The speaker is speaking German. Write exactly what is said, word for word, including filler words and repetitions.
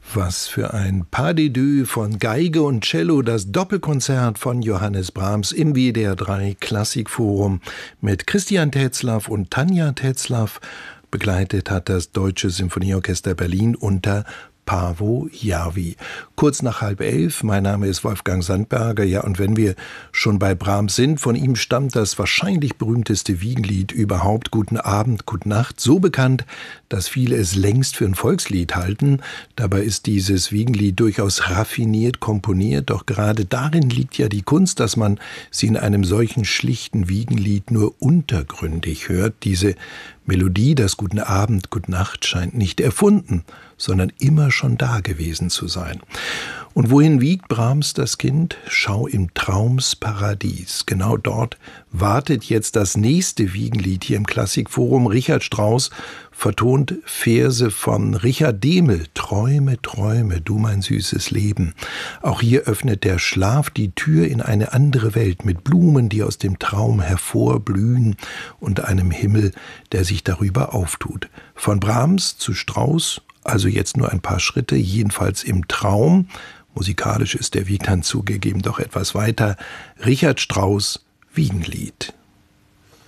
Was für ein Pas de deux von Geige und Cello, das Doppelkonzert von Johannes Brahms im W D R drei Klassikforum mit Christian Tetzlaff und Tanja Tetzlaff. Begleitet hat das Deutsche Symphonieorchester Berlin unter Paavo Järvi. Kurz nach halb elf, mein Name ist Wolfgang Sandberger. Ja, und wenn wir schon bei Brahms sind, von ihm stammt das wahrscheinlich berühmteste Wiegenlied überhaupt, Guten Abend, Gute Nacht, so bekannt, dass viele es längst für ein Volkslied halten. Dabei ist dieses Wiegenlied durchaus raffiniert komponiert, doch gerade darin liegt ja die Kunst, dass man sie in einem solchen schlichten Wiegenlied nur untergründig hört. Diese Melodie, das Guten Abend, Gute Nacht, scheint nicht erfunden, sondern immer schon da gewesen zu sein. Und wohin wiegt Brahms das Kind? Schau im Traumsparadies. Genau dort wartet jetzt das nächste Wiegenlied hier im Klassikforum. Richard Strauss vertont Verse von Richard Dehmel. Träume, träume, du mein süßes Leben. Auch hier öffnet der Schlaf die Tür in eine andere Welt mit Blumen, die aus dem Traum hervorblühen und einem Himmel, der sich darüber auftut. Von Brahms zu Strauss, also jetzt nur ein paar Schritte, jedenfalls im Traum. Musikalisch ist der Weg dann zugegeben doch etwas weiter. Richard Strauss, Wiegenlied.